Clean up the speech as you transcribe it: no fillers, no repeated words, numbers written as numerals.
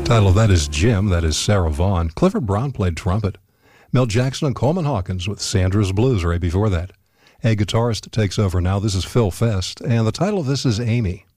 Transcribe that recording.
Title of that is Jim. That is Sarah Vaughan. Clifford Brown played trumpet. Mel Jackson and Coleman Hawkins with Sandra's Blues right before that. A guitarist takes over now. This is Phil Fest, and the title of this is Amy.